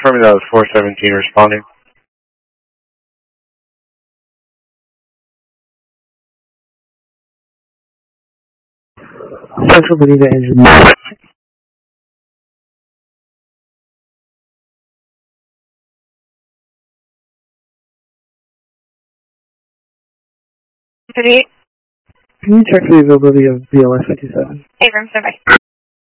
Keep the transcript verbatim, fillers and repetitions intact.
confirming that was four seventeen responding. Central Bonita engine. thirty-eight. Can you check the availability of B L S fifty-seven? Abrams, standby.